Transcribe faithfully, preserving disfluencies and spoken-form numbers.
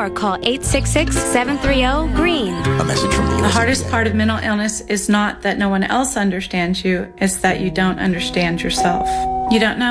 call eight six six, seven three zero, GREEN. A message from the The U S hardest E P A. part of mental illness is not that no one else understands you, it's that you don't understand yourself. You don't know